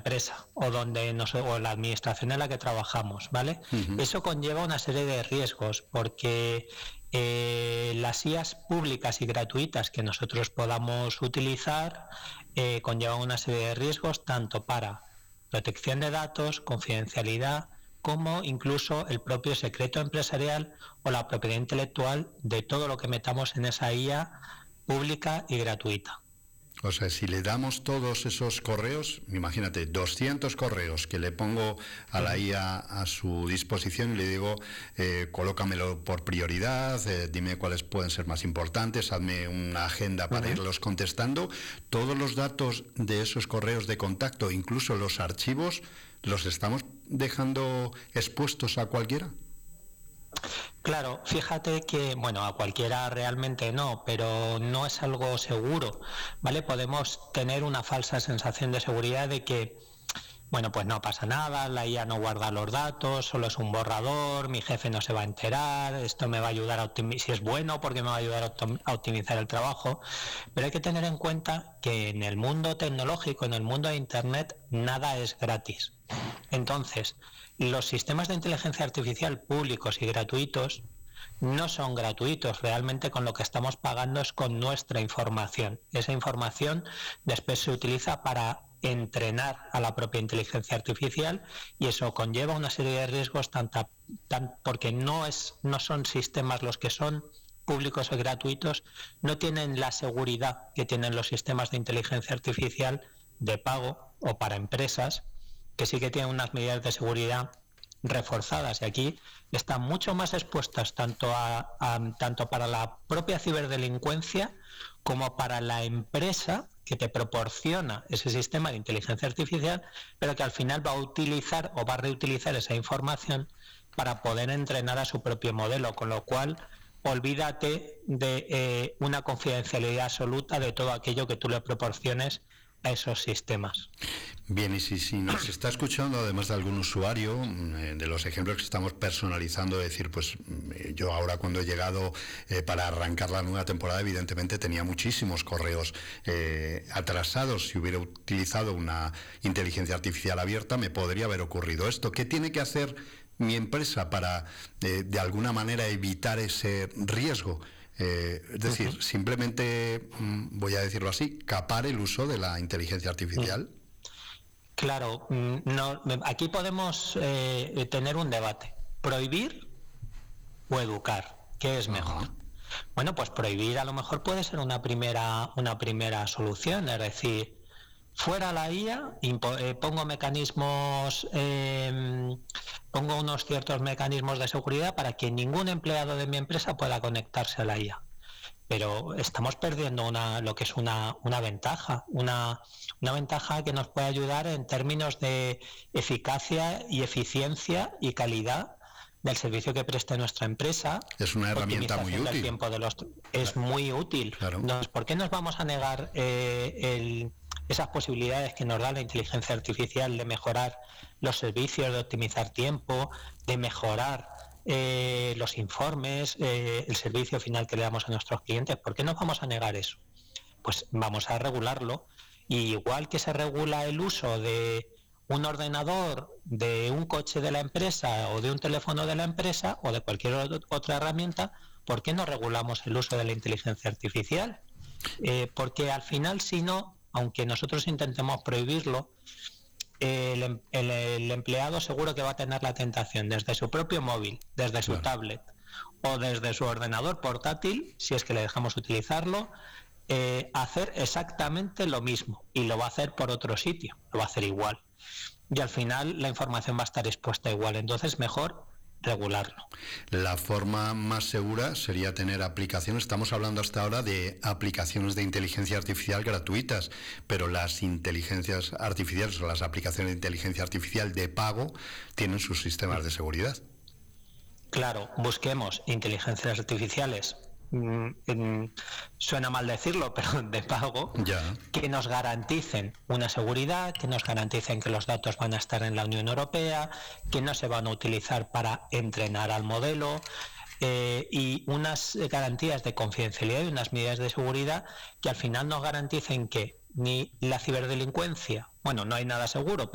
empresa o o la administración en la que trabajamos, ¿vale? Eso conlleva una serie de riesgos porque las IAs públicas y gratuitas que nosotros podamos utilizar conllevan una serie de riesgos tanto para protección de datos, confidencialidad, como incluso el propio secreto empresarial o la propiedad intelectual de todo lo que metamos en esa IA pública y gratuita. O sea, si le damos todos esos correos, imagínate, 200 correos que le pongo a la IA a su disposición y le digo, colócamelo por prioridad, dime cuáles pueden ser más importantes, hazme una agenda para irlos contestando, todos los datos de esos correos de contacto, incluso los archivos, ¿los estamos dejando expuestos a cualquiera? Claro, fíjate que, bueno, a cualquiera realmente no, pero no es algo seguro, ¿vale? Podemos tener una falsa sensación de seguridad de que, bueno, pues no pasa nada, la IA no guarda los datos, solo es un borrador, mi jefe no se va a enterar, esto me va a ayudar a optimizar, si es bueno, porque me va a ayudar a optimizar el trabajo, pero hay que tener en cuenta que en el mundo tecnológico, en el mundo de Internet, nada es gratis. Entonces, los sistemas de inteligencia artificial públicos y gratuitos no son gratuitos, realmente con lo que estamos pagando es con nuestra información. Esa información después se utiliza para entrenar a la propia inteligencia artificial y eso conlleva una serie de riesgos porque no son sistemas los que son públicos o gratuitos, no tienen la seguridad que tienen los sistemas de inteligencia artificial de pago o para empresas, que sí que tienen unas medidas de seguridad reforzadas y aquí están mucho más expuestas tanto para la propia ciberdelincuencia como para la empresa que te proporciona ese sistema de inteligencia artificial, pero que al final va a utilizar o va a reutilizar esa información para poder entrenar a su propio modelo, con lo cual olvídate de una confidencialidad absoluta de todo aquello que tú le proporciones a esos sistemas. Bien, y si nos está escuchando, además de algún usuario, de los ejemplos que estamos personalizando, decir, pues yo ahora cuando he llegado para arrancar la nueva temporada, evidentemente tenía muchísimos correos atrasados. Si hubiera utilizado una inteligencia artificial abierta, me podría haber ocurrido esto. ¿Qué tiene que hacer mi empresa para, de alguna manera, evitar ese riesgo? Es decir, simplemente, voy a decirlo así, capar el uso de la inteligencia artificial. Claro, no, aquí podemos tener un debate. ¿Prohibir o educar? ¿Qué es mejor? Bueno, pues prohibir a lo mejor puede ser una primera solución, es decir, fuera la IA, pongo unos ciertos mecanismos de seguridad para que ningún empleado de mi empresa pueda conectarse a la IA. Pero estamos perdiendo lo que es una ventaja, una ventaja que nos puede ayudar en términos de eficacia y eficiencia y calidad del servicio que preste nuestra empresa. Es una herramienta muy útil. Es muy útil. Claro. Entonces, ¿por qué nos vamos a negar esas posibilidades que nos da la inteligencia artificial de mejorar los servicios, de optimizar tiempo, de mejorar los informes, el servicio final que le damos a nuestros clientes? ¿Por qué nos vamos a negar eso? Pues vamos a regularlo. Y igual que se regula el uso de un ordenador, de un coche de la empresa o de un teléfono de la empresa o de cualquier otra herramienta, ¿por qué no regulamos el uso de la inteligencia artificial? Porque al final, si no, aunque nosotros intentemos prohibirlo, el empleado seguro que va a tener la tentación desde su propio móvil, desde su tablet o desde su ordenador portátil, si es que le dejamos utilizarlo, hacer exactamente lo mismo, y lo va a hacer por otro sitio, lo va a hacer igual, y al final la información va a estar expuesta igual. Entonces mejor regularlo. La forma más segura sería tener aplicaciones. Estamos hablando hasta ahora de aplicaciones de inteligencia artificial gratuitas, pero las inteligencias artificiales o las aplicaciones de inteligencia artificial de pago tienen sus sistemas de seguridad. Claro, busquemos inteligencias artificiales, suena mal decirlo, pero de pago, que nos garanticen una seguridad, que nos garanticen que los datos van a estar en la Unión Europea, que no se van a utilizar para entrenar al modelo, y unas garantías de confidencialidad y unas medidas de seguridad que al final nos garanticen que ni la ciberdelincuencia, bueno, no hay nada seguro,